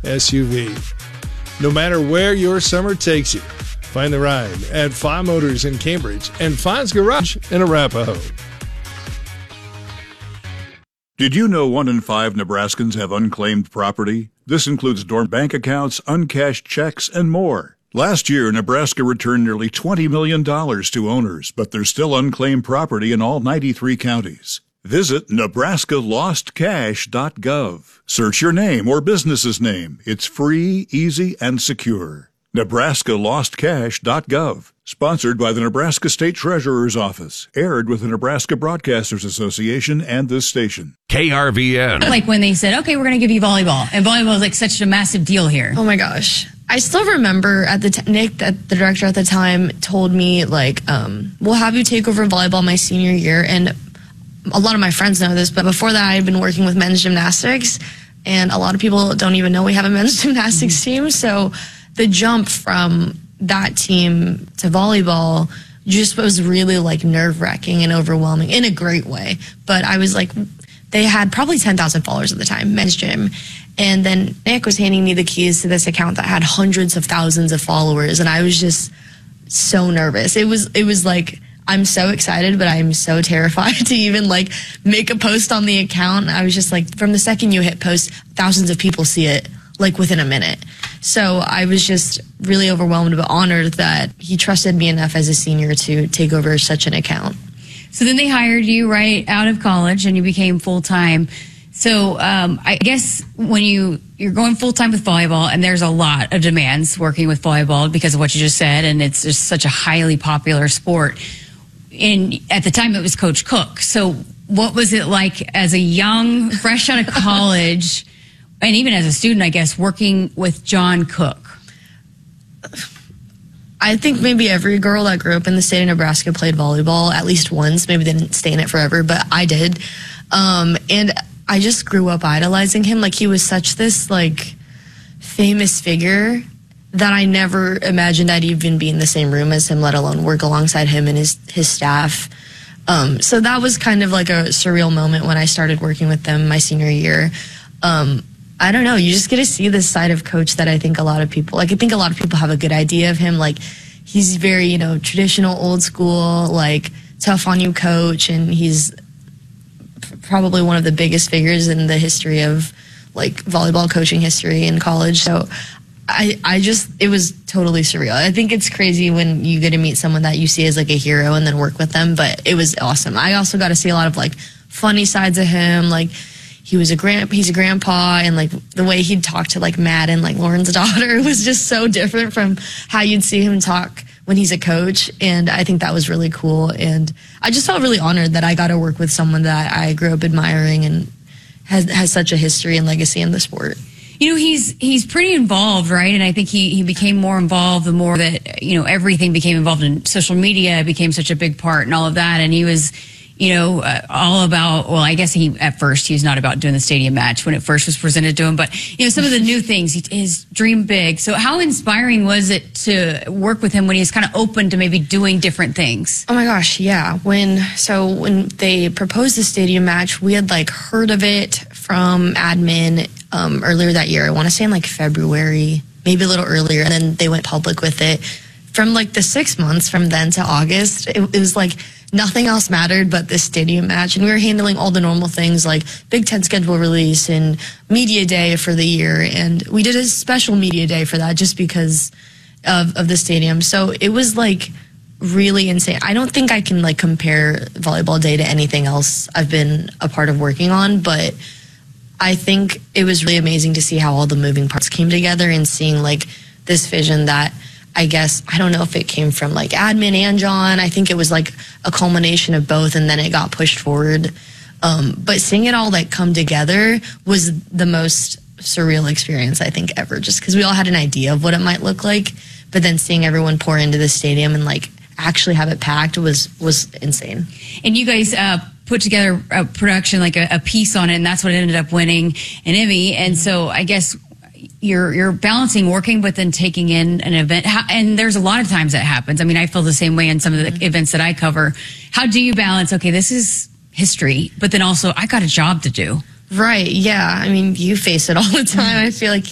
SUV. No matter where your summer takes you, find the ride at Fine Motors in Cambridge and Fine's Garage in Arapahoe. Did you know 1 in 5 Nebraskans have unclaimed property? This includes dormant bank accounts, uncashed checks, and more. Last year, Nebraska returned nearly $20 million to owners, but there's still unclaimed property in all 93 counties. Visit nebraskalostcash.gov. Search your name or business's name. It's free, easy, and secure. nebraskalostcash.gov. Sponsored by the Nebraska State Treasurer's Office. Aired with the Nebraska Broadcasters Association and this station. KRVN. Like when they said, okay, we're going to give you volleyball. And volleyball is like such a massive deal here. Oh my gosh. I still remember at the Nick, the director at the time, told me, like, we'll have you take over volleyball my senior year. And a lot of my friends know this, but before that I had been working with men's gymnastics. And a lot of people don't even know we have a men's gymnastics team. So the jump from that team to volleyball just was really like nerve-wracking and overwhelming in a great way. But I was like, they had probably 10,000 followers at the time, men's gym. And then Nick was handing me the keys to this account that had hundreds of thousands of followers. And I was just so nervous. It was like, I'm so excited, but I'm so terrified to even like make a post on the account. I was just like, from the second you hit post, thousands of people see it like within a minute. So I was just really overwhelmed but honored that he trusted me enough as a senior to take over such an account. So then they hired you right out of college and you became full-time. So I guess when you're going full-time with volleyball, and there's a lot of demands working with volleyball because of what you just said, and it's just such a highly popular sport. And at the time it was Coach Cook. So what was it like as a young, fresh out of college, and even as a student, I guess, working with John Cook? I think maybe every girl that grew up in the state of Nebraska played volleyball at least once. Maybe they didn't stay in it forever, but I did. And I just grew up idolizing him. Like, he was such this, like, famous figure that I never imagined I'd even be in the same room as him, let alone work alongside him and his staff. So that was kind of like a surreal moment when I started working with them my senior year. I don't know, you just get to see this side of Coach that I think a lot of people have a good idea of him. Like, he's very, traditional, old school, like, tough on you coach, and he's probably one of the biggest figures in the history of, like, volleyball coaching history in college. So it was totally surreal. I think it's crazy when you get to meet someone that you see as like a hero and then work with them, but it was awesome. I also got to see a lot of like funny sides of him. Like, he's a grandpa, and like the way he'd talk to like Madden, like Lauren's daughter, was just so different from how you'd see him talk when he's a coach. And I think that was really cool. And I just felt really honored that I got to work with someone that I grew up admiring and has such a history and legacy in the sport. He's pretty involved, right? And I think he became more involved the more that, everything became involved in social media. It became such a big part and all of that. And he was, all about, well, I guess at first he was not about doing the stadium match when it first was presented to him, but, some of the new things, his dream big. So how inspiring was it to work with him when he was kind of open to maybe doing different things? Oh my gosh, yeah. When they proposed the stadium match, we had like heard of it from admin earlier that year. I want to say in like February, maybe a little earlier, and then they went public with it. From like the 6 months from then to August, it was like nothing else mattered but this stadium match. And we were handling all the normal things like Big Ten schedule release and media day for the year. And we did a special media day for that just because of the stadium. So it was like really insane. I don't think I can like compare volleyball day to anything else I've been a part of working on, but I think it was really amazing to see how all the moving parts came together and seeing like this vision that I guess, I don't know if it came from like admin and John. I think it was like a culmination of both, and then it got pushed forward. But seeing it all like come together was the most surreal experience I think ever, just because we all had an idea of what it might look like, but then seeing everyone pour into the stadium and like actually have it packed was insane. And you guys put together a production, like a piece on it, and that's what ended up winning an Emmy. And so I guess you're balancing working but then taking in an event. And there's a lot of times that happens. I mean, I feel the same way in some of the events that I cover. How do you balance, okay, this is history, but then also I got a job to do? Right, yeah. I mean, you face it all the time. I feel like